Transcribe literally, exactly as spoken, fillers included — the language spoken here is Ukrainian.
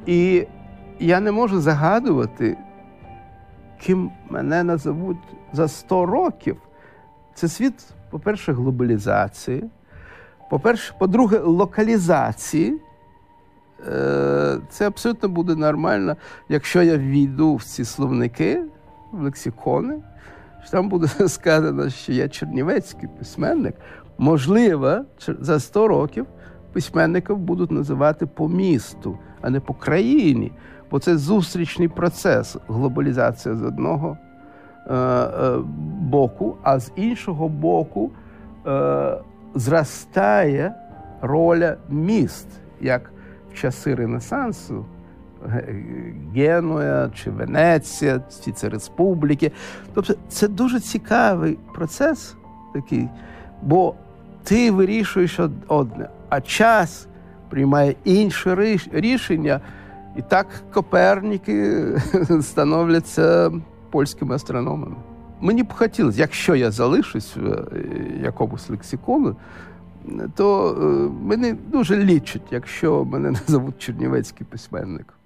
І я не можу загадувати, ким мене назовуть за сто років. Це світ, по-перше, глобалізації, по-перше, по-друге, локалізації. Це абсолютно буде нормально, якщо я ввійду в ці словники, в лексикони, що там буде сказано, що я чернівецький письменник. Можливо, за сто років письменників будуть називати по місту, а не по країні. Бо це зустрічний процес. Глобалізація з одного е, е, боку, а з іншого боку е, зростає роля міст, як в часи Ренесансу, Генуя чи Венеція, всі ці республіки. Тобто це дуже цікавий процес такий, бо ти вирішуєш одне, а час приймає інше рішення. І так Коперніки становляться польськими астрономами. Мені б хотілося, якщо я залишусь в якомусь лексикону, то мене дуже лічать, якщо мене назовуть чернівецький письменник.